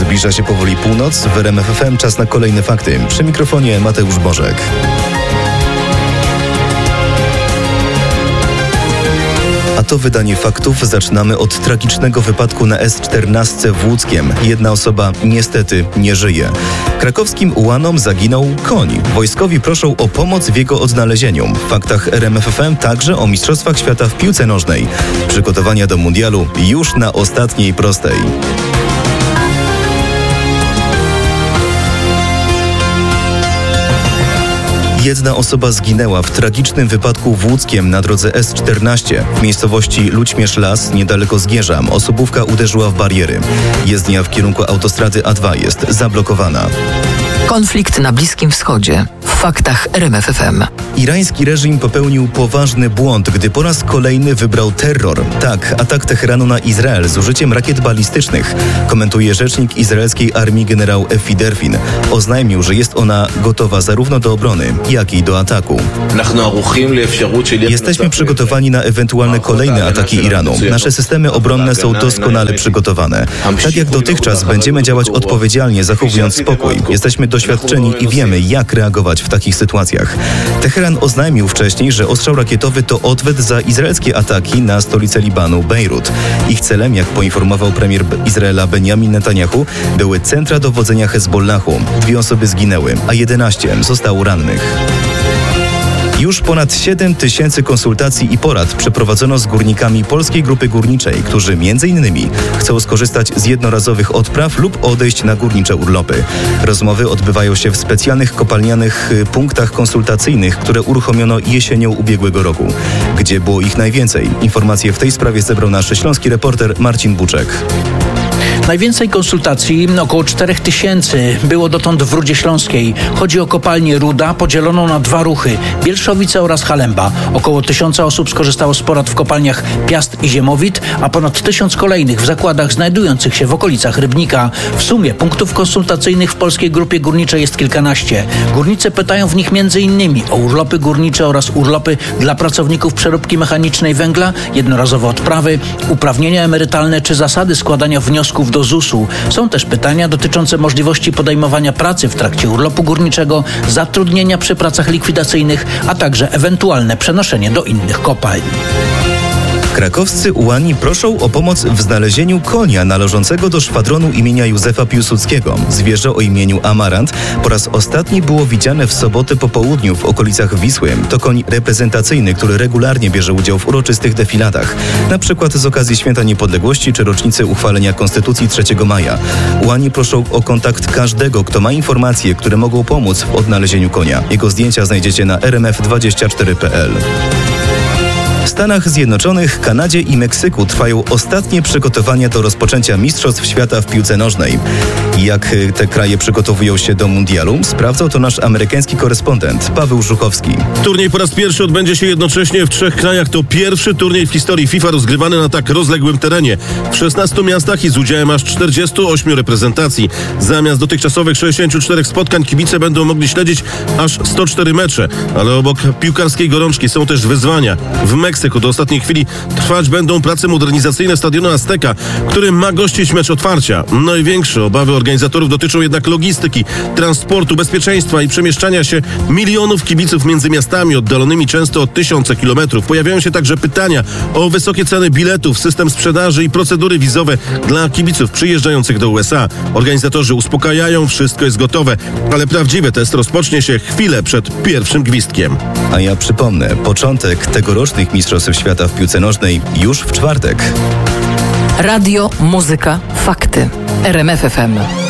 Zbliża się powoli północ. W RMF FM czas na kolejne fakty. Przy mikrofonie Mateusz Bożek. A to wydanie faktów. Zaczynamy od tragicznego wypadku na S14 w Łódzkiem. Jedna osoba niestety nie żyje. Krakowskim ułanom zaginął koń. Wojskowi proszą o pomoc w jego odnalezieniu. W faktach RMF FM także o Mistrzostwach Świata w piłce nożnej. Przygotowania do mundialu już na ostatniej prostej. Jedna osoba zginęła w tragicznym wypadku w Łódzkiem na drodze S14. W miejscowości Ludźmierz-Las, niedaleko Zgierza, osobówka uderzyła w bariery. Jezdnia w kierunku autostrady A2 jest zablokowana. Konflikt na Bliskim Wschodzie. W faktach RMF FM. Irański reżim popełnił poważny błąd, gdy po raz kolejny wybrał terror. Tak, atak Teheranu na Izrael z użyciem rakiet balistycznych, komentuje rzecznik izraelskiej armii generał Efi Derfin. Oznajmił, że jest ona gotowa zarówno do obrony, jak i do ataku. Jesteśmy przygotowani na ewentualne kolejne ataki Iranu. Nasze systemy obronne są doskonale przygotowane. Tak jak dotychczas będziemy działać odpowiedzialnie, zachowując spokój. Jesteśmy doświadczeni i wiemy, jak reagować w takich sytuacjach. Teheran oznajmił wcześniej, że ostrzał rakietowy to odwet za izraelskie ataki na stolicę Libanu, Bejrut. Ich celem, jak poinformował premier Izraela Benjamin Netanyahu, były centra dowodzenia Hezbollahu. 2 osoby zginęły, a 11 zostało rannych. Już ponad 7 000 konsultacji i porad przeprowadzono z górnikami Polskiej Grupy Górniczej, którzy m.in. chcą skorzystać z jednorazowych odpraw lub odejść na górnicze urlopy. Rozmowy odbywają się w specjalnych kopalnianych punktach konsultacyjnych, które uruchomiono jesienią ubiegłego roku. Gdzie było ich najwięcej? Informacje w tej sprawie zebrał nasz śląski reporter Marcin Buczek. Najwięcej konsultacji, około 4000, było dotąd w Rudzie Śląskiej. Chodzi o kopalnię Ruda podzieloną na 2 ruchy, Bielszowice oraz Halemba. Około 1000 osób skorzystało z porad w kopalniach Piast i Ziemowit, a ponad 1000 kolejnych w zakładach znajdujących się w okolicach Rybnika. W sumie punktów konsultacyjnych w Polskiej Grupie Górniczej jest kilkanaście. Górnicy pytają w nich m.in. o urlopy górnicze oraz urlopy dla pracowników przeróbki mechanicznej węgla, jednorazowe odprawy, uprawnienia emerytalne czy zasady składania wniosków do ZUS-u. Są też pytania dotyczące możliwości podejmowania pracy w trakcie urlopu górniczego, zatrudnienia przy pracach likwidacyjnych, a także ewentualne przenoszenie do innych kopalń. Krakowscy ułani proszą o pomoc w znalezieniu konia należącego do szwadronu imienia Józefa Piłsudskiego. Zwierzę o imieniu Amarant po raz ostatni było widziane w sobotę po południu w okolicach Wisły. To koń reprezentacyjny, który regularnie bierze udział w uroczystych defiladach, na przykład z okazji Święta Niepodległości czy rocznicy uchwalenia Konstytucji 3 maja. Ułani proszą o kontakt każdego, kto ma informacje, które mogą pomóc w odnalezieniu konia. Jego zdjęcia znajdziecie na rmf24.pl. W Stanach Zjednoczonych, Kanadzie i Meksyku trwają ostatnie przygotowania do rozpoczęcia Mistrzostw Świata w piłce nożnej. Jak te kraje przygotowują się do mundialu, sprawdzał to nasz amerykański korespondent Paweł Żuchowski. Turniej po raz pierwszy odbędzie się jednocześnie w 3 krajach. To pierwszy turniej w historii FIFA rozgrywany na tak rozległym terenie. W 16 miastach i z udziałem aż 48 reprezentacji. Zamiast dotychczasowych 64 spotkań kibice będą mogli śledzić aż 104 mecze. Ale obok piłkarskiej gorączki są też wyzwania. W Meksyku do ostatniej chwili trwać będą prace modernizacyjne stadionu Azteca, który ma gościć mecz otwarcia. Największe obawy organizatorów dotyczą jednak logistyki, transportu, bezpieczeństwa i przemieszczania się milionów kibiców między miastami oddalonymi często o 1000 kilometrów. Pojawiają się także pytania o wysokie ceny biletów, system sprzedaży i procedury wizowe dla kibiców przyjeżdżających do USA. Organizatorzy uspokajają, wszystko jest gotowe, ale prawdziwy test rozpocznie się chwilę przed pierwszym gwizdkiem. A ja przypomnę, początek tegorocznych Mistrzostw Świata w piłce nożnej już w czwartek. Radio, muzyka, fakty. RMF FM.